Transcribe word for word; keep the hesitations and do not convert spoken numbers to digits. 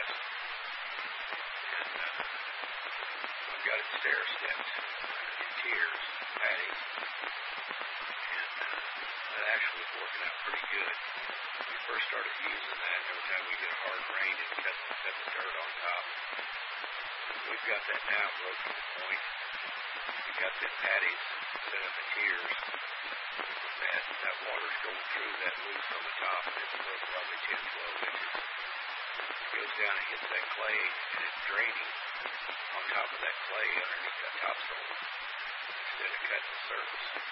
west. And uh, I've got it stair steps in tiers, patties, and uh, that actually is working out pretty good. When we first started using that, every time we get a hard rain, it cuts, cuts the dirt on top. We've got that now broken to the point. We've got the patties set up in tiers. That, that water's going through that loop on the top, and it's about probably ten, twelve inches. It goes down and hits that clay, and it's draining on top of that clay underneath that topsoil instead of cutting the surface.